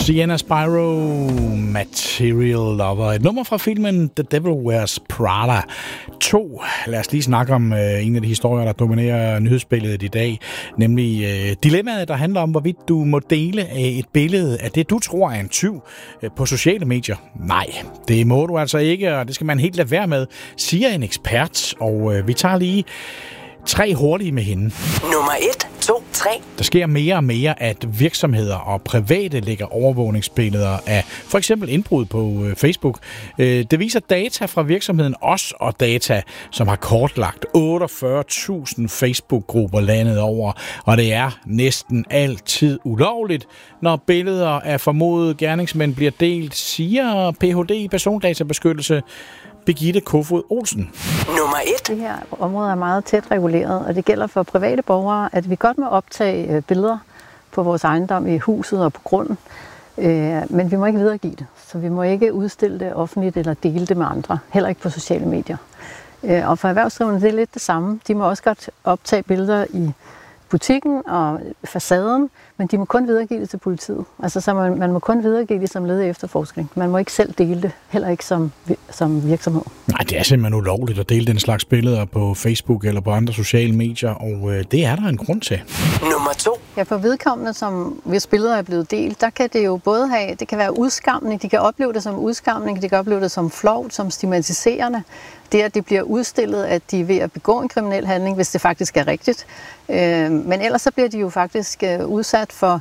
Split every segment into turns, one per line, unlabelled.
Sienna Spyro, Material Lover. Et nummer fra filmen The Devil Wears Prada 2. Lad os lige snakke om en af de historier, der dominerer nyhedsbilledet i dag. Nemlig dilemmaet, der handler om, hvorvidt du må dele et billede af det, du tror er en tyv på sociale medier. Nej, det må du altså ikke, og det skal man helt lade være med, siger en ekspert. Og vi tager lige 3 hurtige med hende.
Nummer 1, 2, 3.
Der sker mere og mere, at virksomheder og private lægger overvågningsbilleder af for eksempel indbrud på Facebook. Det viser data fra virksomheden OS og Data, som har kortlagt 48.000 Facebook-grupper landet over. Og det er næsten altid ulovligt, når billeder af formodede gerningsmænd bliver delt, siger Ph.D. i persondatabeskyttelse Birgitte Kofod Olsen.
Nummer 1.
Det her område er meget tæt reguleret, og det gælder for private borgere, at vi godt må optage billeder på vores ejendom i huset og på grunden, men vi må ikke videregive det. Så vi må ikke udstille det offentligt eller dele det med andre, heller ikke på sociale medier. Og for erhvervsdrivende det er lidt det samme. De må også godt optage billeder i butikken og facaden, men de må kun videregive det til politiet. Altså så man må kun videregive det som led i efterforskning. Man må ikke selv dele det, heller ikke som virksomhed.
Nej, det er simpelthen ulovligt at dele den slags billeder på Facebook eller på andre sociale medier, og det er der en grund til.
Nummer 2.
Ja, for vedkommende, hvis billeder er blevet delt, der kan det jo både have, det kan være udskamning, de kan opleve det som udskamning, de kan opleve det som flovt, som stigmatiserende. Det, at det bliver udstillet, at de er ved at begå en kriminel handling, hvis det faktisk er rigtigt. Men ellers så bliver de jo faktisk udsat for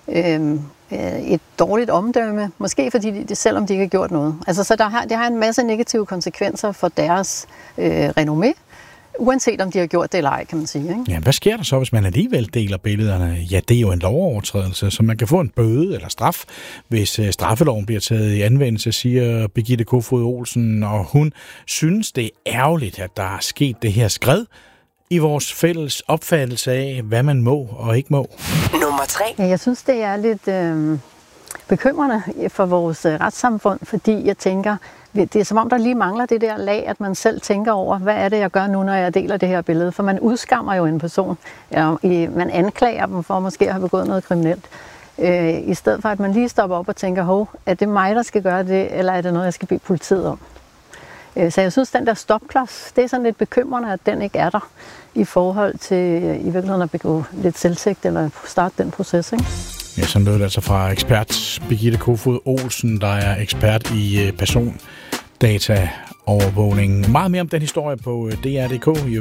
et dårligt omdømme, måske fordi selvom de ikke har gjort noget. Altså, så det har en masse negative konsekvenser for deres renommé, uanset om de har gjort det eller ej, kan man sige. Ikke?
Ja, hvad sker der så, hvis man alligevel deler billederne? Ja, det er jo en lovovertrædelse, så man kan få en bøde eller straf, hvis straffeloven bliver taget i anvendelse, siger Birgitte Kofod Olsen, og hun synes, det er ærgerligt, at der er sket det her skred i vores fælles opfattelse af, hvad man må og ikke må.
Nummer 3.
Ja, jeg synes, det er lidt bekymrende for vores retssamfund, fordi jeg tænker, det er som om, der lige mangler det der lag, at man selv tænker over, hvad er det, jeg gør nu, når jeg deler det her billede? For man udskammer jo en person. Man anklager dem for måske at have begået noget kriminelt. I stedet for, at man lige stopper op og tænker, er det mig, der skal gøre det, eller er det noget, jeg skal bede politiet om? Så jeg synes, den der stopklods, det er sådan lidt bekymrende, at den ikke er der i forhold til i virkeligheden at begå lidt selvtægt eller starte den proces, ikke?
Ja, sådan lød det altså fra ekspert Birgitte Kofod Olsen, der er ekspert i persondataovervågning. Meget mere om den historie på DR.dk.